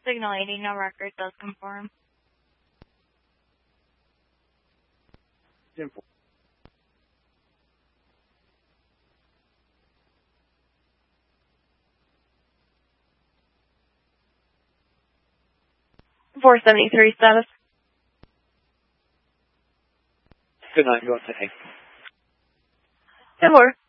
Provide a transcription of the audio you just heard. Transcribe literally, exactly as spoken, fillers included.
Signal eighty, no record does conform. ten four. four seventy-three status. Good night, you want to take? ten four.